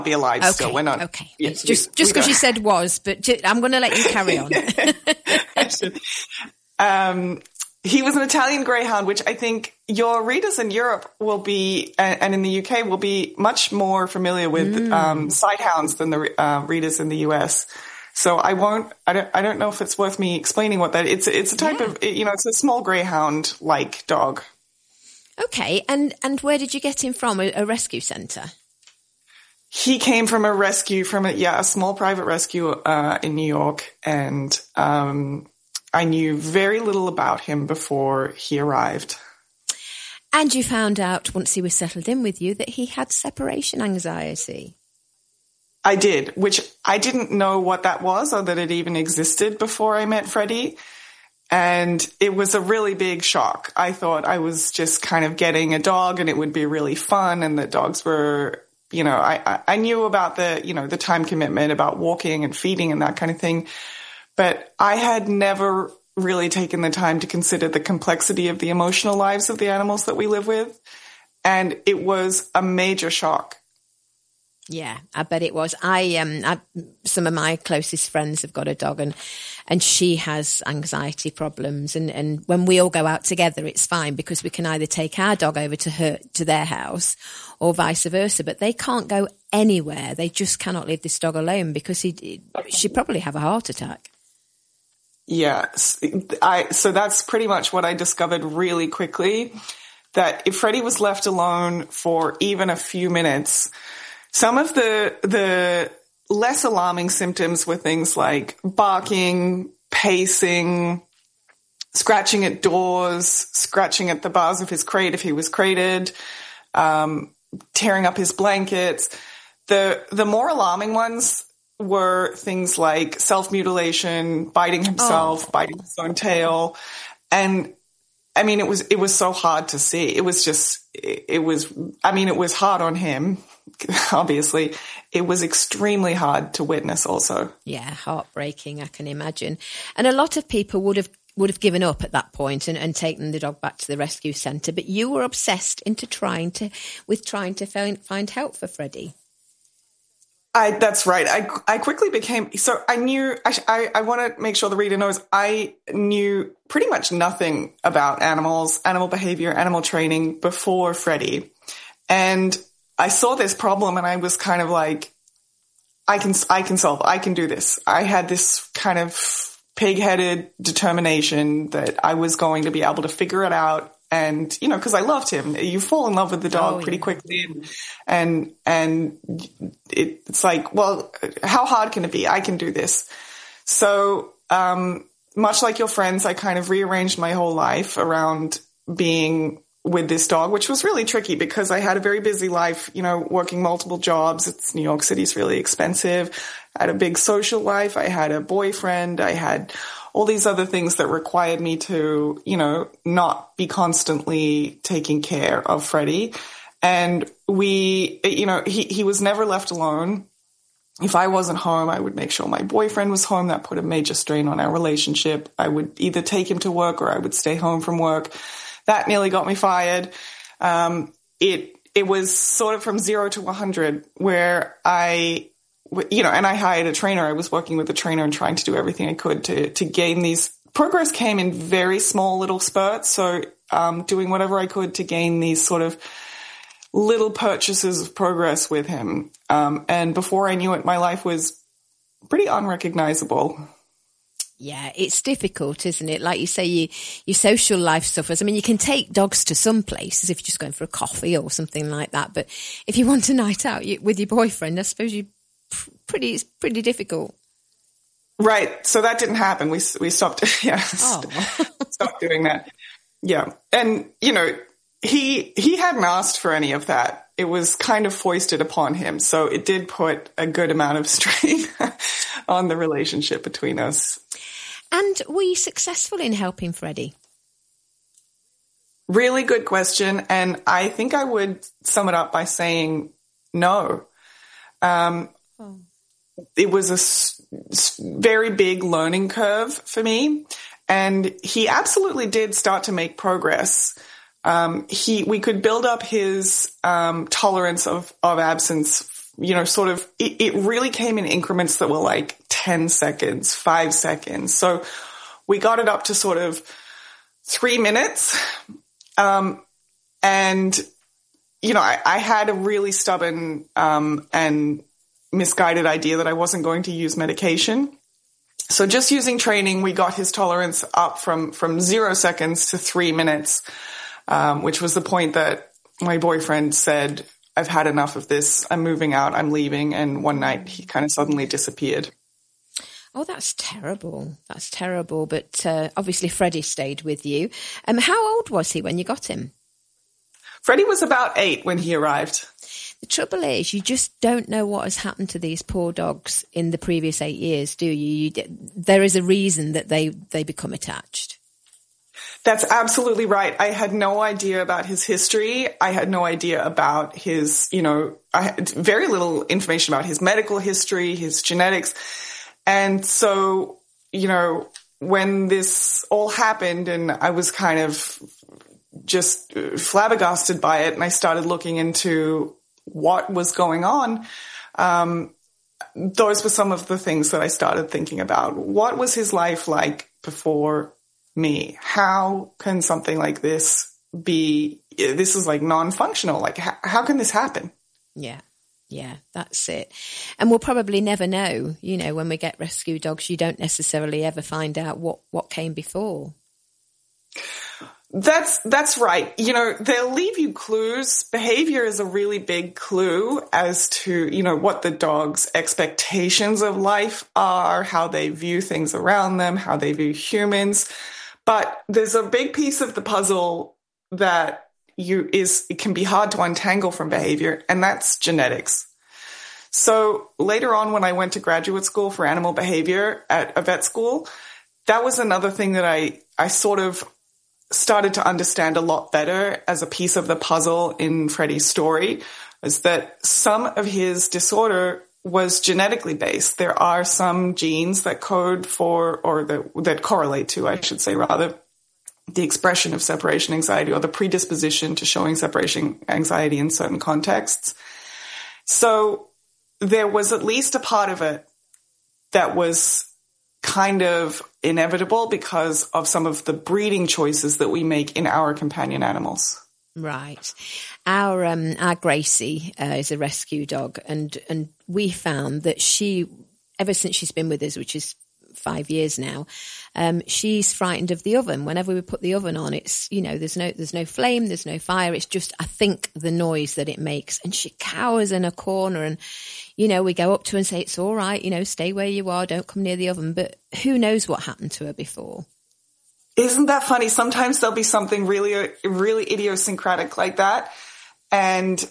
be alive still. We're not. Okay. Yeah, it's just because you said was, but I'm going to let you carry on. He was an Italian greyhound, which I think your readers in Europe will be, and in the UK will be much more familiar with sighthounds than the readers in the US. So I don't know if it's worth me explaining what that is. It's a type of, it's a small greyhound-like dog. Okay. And where did you get him from? A rescue centre? He came from a small private rescue in New York, and I knew very little about him before he arrived. And you found out once he was settled in with you that he had separation anxiety. I did, which I didn't know what that was or that it even existed before I met Freddie. And it was a really big shock. I thought I was just kind of getting a dog and it would be really fun, and the dogs were, I knew about the time commitment, about walking and feeding and that kind of thing. But I had never really taken the time to consider the complexity of the emotional lives of the animals that we live with. And it was a major shock. Yeah, I bet it was. Some of my closest friends have got a dog, and she has anxiety problems. And when we all go out together, it's fine because we can either take our dog over to their house or vice versa. But they can't go anywhere. They just cannot leave this dog alone because she'd probably have a heart attack. Yeah. So that's pretty much what I discovered really quickly, that if Freddie was left alone for even a few minutes, some of the less alarming symptoms were things like barking, pacing, scratching at doors, scratching at the bars of his crate if he was crated, tearing up his blankets. The more alarming ones were things like self-mutilation, biting himself, biting his own tail. And I mean, it was so hard to see. It was hard on him, obviously. It was extremely hard to witness also. Yeah, heartbreaking, I can imagine. And a lot of people would have given up at that point and taken the dog back to the rescue centre, but you were obsessed into trying to find help for Freddie. That's right. I quickly became, so I knew, I want to make sure the reader knows I knew pretty much nothing about animals, animal behavior, animal training before Freddie. And I saw this problem and I was kind of like, I can solve it. I can do this. I had this kind of pig-headed determination that I was going to be able to figure it out. And, because I loved him, you fall in love with the dog pretty quickly. And it's like, well, how hard can it be? I can do this. So, much like your friends, I kind of rearranged my whole life around being with this dog, which was really tricky because I had a very busy life, working multiple jobs. New York City's really expensive. I had a big social life. I had a boyfriend. I had all these other things that required me to, not be constantly taking care of Freddie. And he was never left alone. If I wasn't home, I would make sure my boyfriend was home. That put a major strain on our relationship. I would either take him to work or I would stay home from work. That nearly got me fired. It was sort of from 0 to 100 where and I hired a trainer. I was working with a trainer and trying to do everything I could to gain these. Progress came in very small little spurts. So, doing whatever I could to gain these sort of little purchases of progress with him. And before I knew it, my life was pretty unrecognizable. Yeah, it's difficult, isn't it? Like you say, your social life suffers. I mean, you can take dogs to some places if you're just going for a coffee or something like that. But if you want a night out with your boyfriend, I suppose it's pretty difficult. Right. So that didn't happen. We stopped. Yeah. Stopped doing that. Yeah. And, he hadn't asked for any of that. It was kind of foisted upon him. So it did put a good amount of strain on the relationship between us. And were you successful in helping Freddie? Really good question. And I think I would sum it up by saying no. It was a very big learning curve for me. And he absolutely did start to make progress. We could build up his tolerance of absence sort of, it really came in increments that were like 10 seconds, 5 seconds. So we got it up to sort of 3 minutes. And, I had a really stubborn, and misguided idea that I wasn't going to use medication. So just using training, we got his tolerance up from 0 seconds to 3 minutes, which was the point that my boyfriend said, I've had enough of this. I'm moving out. I'm leaving. And one night he kind of suddenly disappeared. Oh, that's terrible. That's terrible. But obviously Freddie stayed with you. How old was he when you got him? Freddie was about 8 when he arrived. The trouble is, you just don't know what has happened to these poor dogs in the previous 8 years, do you? There is a reason that they become attached. That's absolutely right. I had no idea about his history. I had no idea about his, I had very little information about his medical history, his genetics. And so, when this all happened and I was kind of just flabbergasted by it and I started looking into what was going on, those were some of the things that I started thinking about. What was his life like before me? How can something like this this is like non-functional. Like, how can this happen? Yeah, that's it. And we'll probably never know, when we get rescue dogs, you don't necessarily ever find out what came before. That's right. They'll leave you clues. Behavior is a really big clue as to, what the dog's expectations of life are, how they view things around them, how they view humans. But there's a big piece of the puzzle that it can be hard to untangle from behavior, and that's genetics. So later on, when I went to graduate school for animal behavior at a vet school, that was another thing that I sort of started to understand a lot better as a piece of the puzzle in Freddie's story, is that some of his disorder was genetically based. There are some genes that code for, or that correlate to, I should say rather, the expression of separation anxiety or the predisposition to showing separation anxiety in certain contexts. So there was at least a part of it that was kind of inevitable because of some of the breeding choices that we make in our companion animals. Right. Our Gracie is a rescue dog, and we found that she, ever since she's been with us, which is 5 years now, she's frightened of the oven. Whenever we put the oven on, it's, there's no flame, there's no fire. It's just, I think, the noise that it makes. And she cowers in a corner, and, we go up to her and say, it's all right, stay where you are, don't come near the oven. But who knows what happened to her before? Isn't that funny? Sometimes there'll be something really, really idiosyncratic like that. And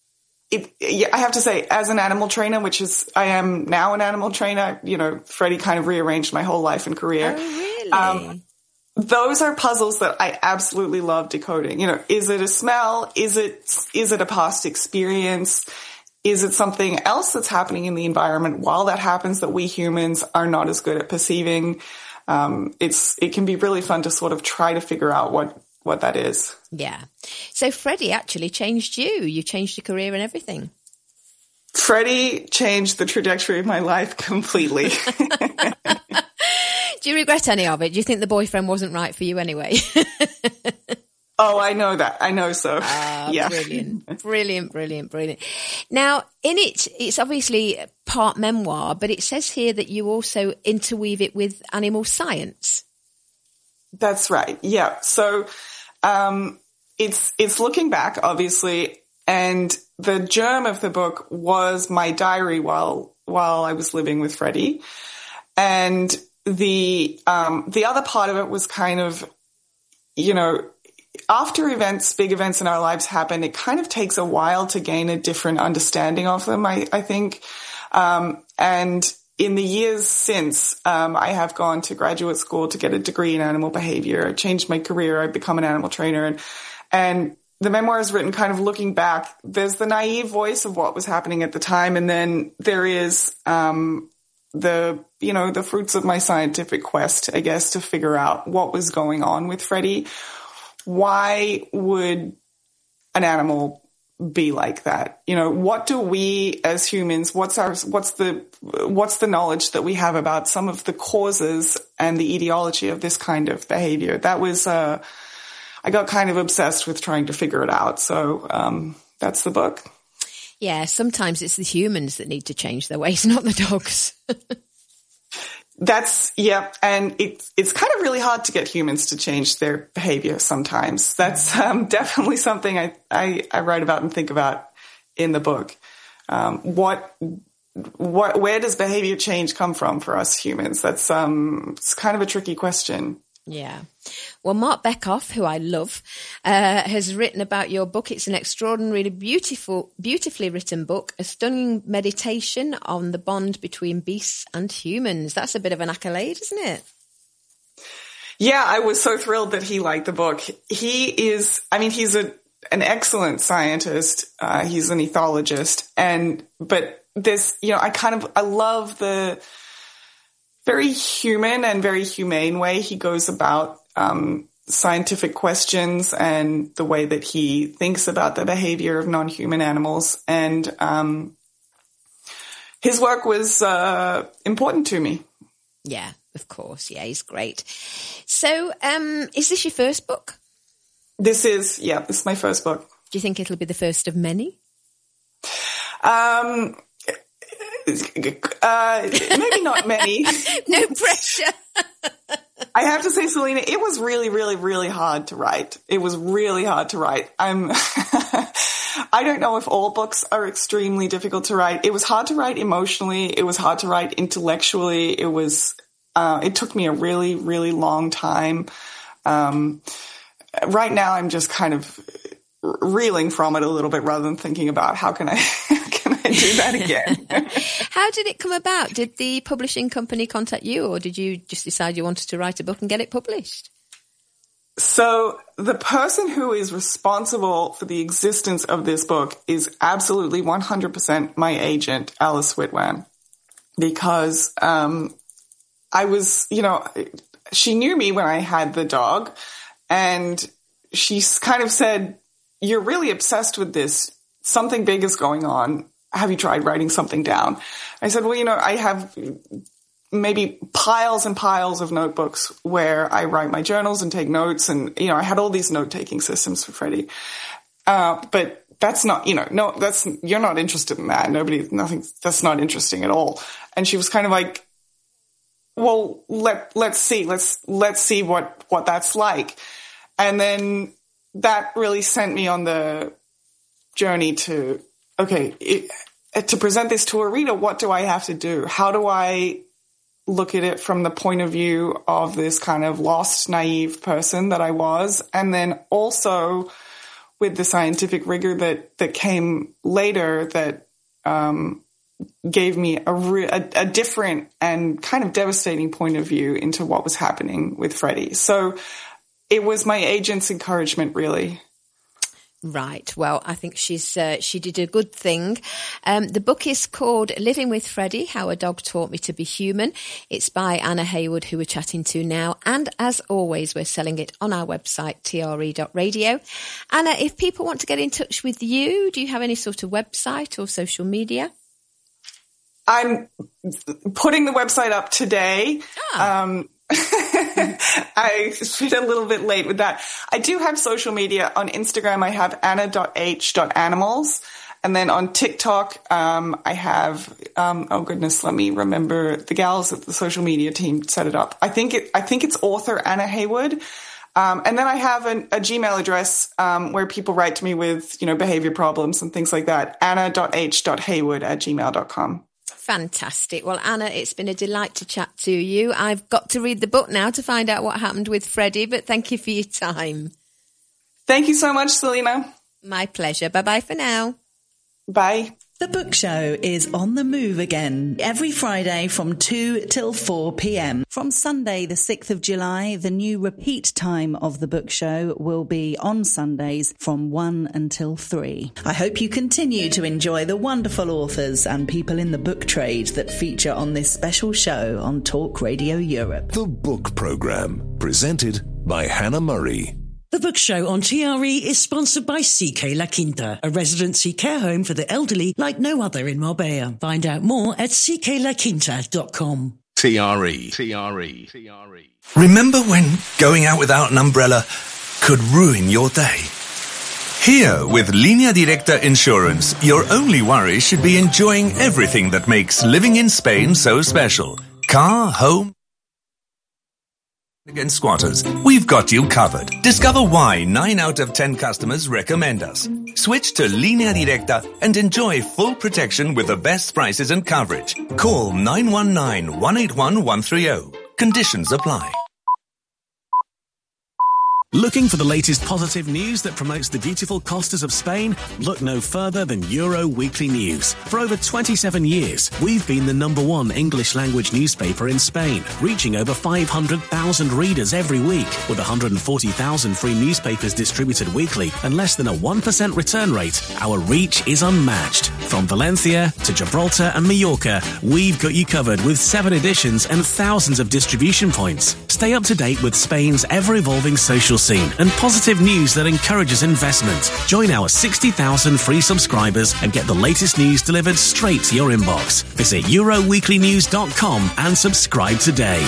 I have to say, as an animal trainer, I am now an animal trainer, Freddie kind of rearranged my whole life and career. Oh, really? Those are puzzles that I absolutely love decoding. Is it a smell? Is it a past experience? Is it something else that's happening in the environment while that happens that we humans are not as good at perceiving? It can be really fun to sort of try to figure out what that is. Yeah. So Freddie actually changed you. You changed your career and everything. Freddie changed the trajectory of my life completely. Do you regret any of it? Do you think the boyfriend wasn't right for you anyway? Oh, I know that. I know so. Yeah. Brilliant. Now, in it's obviously part memoir, but it says here that you also interweave it with animal science. That's right. Yeah. So, it's looking back, obviously, and the germ of the book was my diary while I was living with Freddie. And the other part of it was kind of, after big events in our lives happen, it kind of takes a while to gain a different understanding of them, I think. And in the years since, I have gone to graduate school to get a degree in animal behavior. I changed my career. I've become an animal trainer. And the memoir is written kind of looking back. There's the naive voice of what was happening at the time. And then there is, the fruits of my scientific quest, I guess, to figure out what was going on with Freddie. Why would an animal be like that? You know, what do we as humans, what's the knowledge that we have about some of the causes and the etiology of this kind of behavior? That was, I got kind of obsessed with trying to figure it out. So, that's the book. Yeah. Sometimes it's the humans that need to change their ways, not the dogs. And it's kind of really hard to get humans to change their behavior sometimes. That's definitely something I write about and think about in the book. Where does behavior change come from for us humans? That's it's kind of a tricky question. Yeah. Well, Mark Bekoff, who I love, has written about your book. It's an extraordinarily beautifully written book, a stunning meditation on the bond between beasts and humans. That's a bit of an accolade, isn't it? Yeah, I was so thrilled that he liked the book. He's an excellent scientist. He's an ethologist. But this, you know, I love the very human and very humane way he goes about scientific questions and the way that he thinks about the behavior of non-human animals. And his work was important to me. Yeah, of course. Yeah, he's great. So is this your first book? This is my first book. Do you think it'll be the first of many? Maybe not many. No pressure. I have to say, Selena, it was really, really, really hard to write. It was really hard to write. I don't know if all books are extremely difficult to write. It was hard to write emotionally. It was hard to write intellectually. It took me a really, really long time. Right now I'm just kind of reeling from it a little bit rather than thinking about how can I do that again. How did it come about? Did the publishing company contact you, or did you just decide you wanted to write a book and get it published? So the person who is responsible for the existence of this book is absolutely 100% my agent, Alice Whitwan, because I was, you know, she knew me when I had the dog, and she kind of said, "You're really obsessed with this. Something big is going on. Have you tried writing something down?" I said, "Well, you know, I have maybe piles and piles of notebooks where I write my journals and take notes. And, you know, I had all these note-taking systems for Freddie. But that's not, you know, no, you're not interested in that. That's not interesting at all." And she was kind of like, "Well, let's see what that's like." And then that really sent me on the journey to, to present this to a reader, what do I have to do? How do I look at it from the point of view of this kind of lost, naive person that I was? And then also with the scientific rigor that came later that gave me a different and kind of devastating point of view into what was happening with Freddie. So it was my agent's encouragement, really. Right. Well, I think she did a good thing. The book is called Living with Freddie, How a Dog Taught Me to Be Human. It's by Anna Haywood, who we're chatting to now. And as always, we're selling it on our website, tre.radio. Anna, if people want to get in touch with you, do you have any sort of website or social media? I'm putting the website up today. I've been a little bit late with that. I do have social media. On Instagram, I have anna.h.animals. And then on TikTok, I have, let me remember. The gals at the social media team set it up. I think it's author Anna Haywood. And then I have a Gmail address, where people write to me with, you know, behavior problems and things like that. anna.h.haywood@gmail.com. Fantastic. Well, Anna, it's been a delight to chat to you. I've got to read the book now to find out what happened with Freddie, but thank you for your time. Thank you so much, Selena. My pleasure. Bye-bye for now. Bye. The Book Show is on the move again every Friday from 2 till 4 p.m. From Sunday, the 6th of July, the new repeat time of The Book Show will be on Sundays from 1 until 3. I hope you continue to enjoy the wonderful authors and people in the book trade that feature on this special show on Talk Radio Europe. The Book Programme, presented by Hannah Murray. The Book Show on TRE is sponsored by CK La Quinta, a residency care home for the elderly like no other in Marbella. Find out more at cklaquinta.com. TRE. Remember when going out without an umbrella could ruin your day? Here, with Línea Directa Insurance, your only worry should be enjoying everything that makes living in Spain so special. Car, home, against squatters. We've got you covered. Discover why 9 out of 10 customers recommend us. Switch to Línea Directa and enjoy full protection with the best prices and coverage. Call 919-181-130. Conditions apply. Looking for the latest positive news that promotes the beautiful costas of Spain? Look no further than Euro Weekly News. For over 27 years, we've been the #1 English-language newspaper in Spain, reaching over 500,000 readers every week, with 140,000 free newspapers distributed weekly and less than a 1% return rate. Our reach is unmatched. From Valencia to Gibraltar and Mallorca, we've got you covered with 7 editions and thousands of distribution points. Stay up to date with Spain's ever-evolving social scene and positive news that encourages investment. Join our 60,000 free subscribers and get the latest news delivered straight to your inbox. Visit EuroWeeklyNews.com and subscribe today.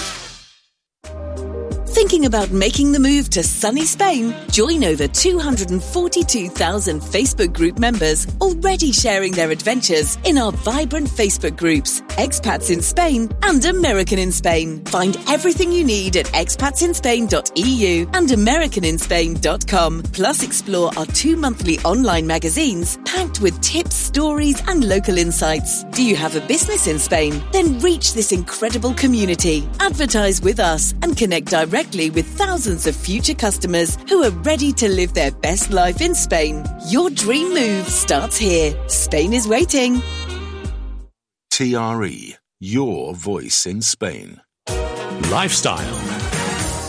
Thinking about making the move to sunny Spain? Join over 242,000 Facebook group members already sharing their adventures in our vibrant Facebook groups, Expats in Spain and American in Spain. Find everything you need at expatsinspain.eu and americaninspain.com. Plus explore our 2 monthly online magazines packed with tips, stories and local insights. Do you have a business in Spain? Then reach this incredible community. Advertise with us and connect directly with thousands of future customers who are ready to live their best life in Spain. Your dream move starts here. Spain is waiting. TRE, your voice in Spain. Lifestyle.